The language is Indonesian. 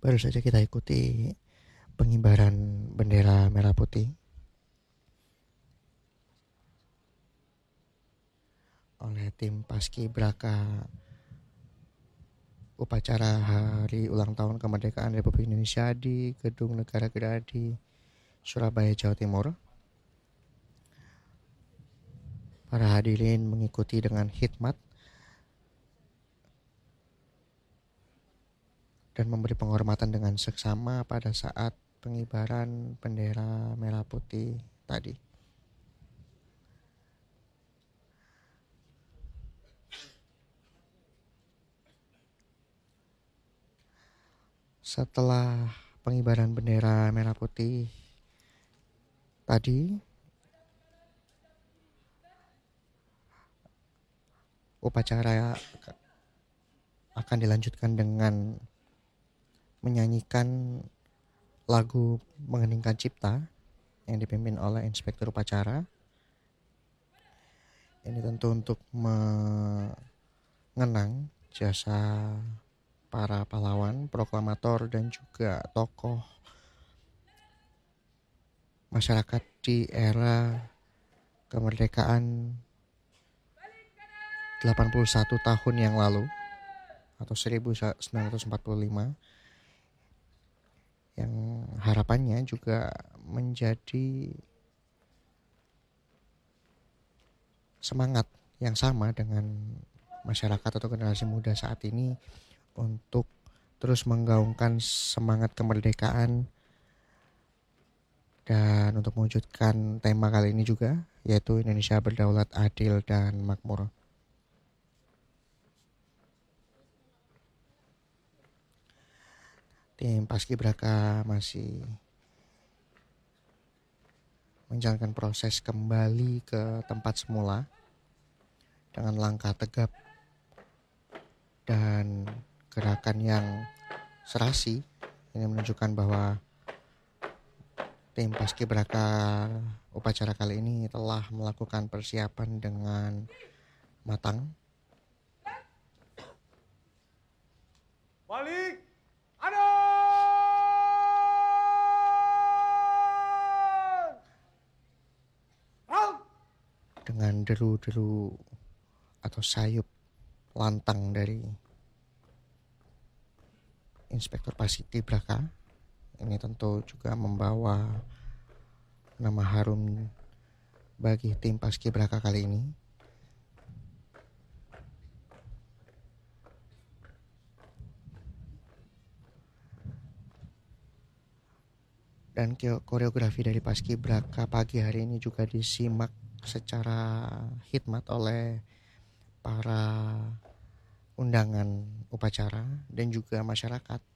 Baru saja kita ikuti pengibaran bendera merah putih oleh tim Paskibraka upacara hari ulang tahun kemerdekaan Republik Indonesia di Gedung Negara Gerahadi, Surabaya, Jawa Timur. Para hadirin mengikuti dengan khidmat dan memberi penghormatan dengan seksama pada saat pengibaran bendera merah putih tadi. Setelah pengibaran bendera merah putih tadi, upacara akan dilanjutkan dengan menyanyikan lagu Mengheningkan Cipta yang dipimpin oleh Inspektur Upacara. Ini tentu untuk mengenang jasa para pahlawan, proklamator, dan juga tokoh masyarakat di era kemerdekaan 81 tahun yang lalu atau 1945, yang harapannya juga menjadi semangat yang sama dengan masyarakat atau generasi muda saat ini untuk terus menggaungkan semangat kemerdekaan. Dan untuk mewujudkan tema kali ini juga, yaitu Indonesia berdaulat, adil, dan makmur. Tim Paskibraka masih menjalankan proses kembali ke tempat semula dengan langkah tegap dan gerakan yang serasi. Ini menunjukkan bahwa tim Paskibraka upacara kali ini telah melakukan persiapan dengan matang. Balik, ada. Dengan deru-deru atau sayup lantang dari Inspektur Paskibraka, ini tentu juga membawa nama harum bagi tim Paskibraka kali ini. Dan koreografi dari Paskibraka pagi hari ini juga disimak secara khidmat oleh para undangan upacara dan juga masyarakat